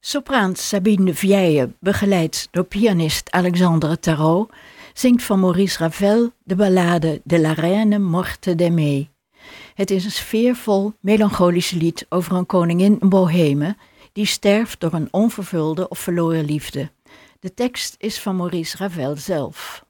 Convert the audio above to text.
Sopraan Sabine Vieille, begeleid door pianist Alexandre Tarot, zingt van Maurice Ravel de ballade De la Reine Morte d'Aimée. Het is een sfeervol, melancholisch lied over een koningin in Boheme die sterft door een onvervulde of verloren liefde. De tekst is van Maurice Ravel zelf.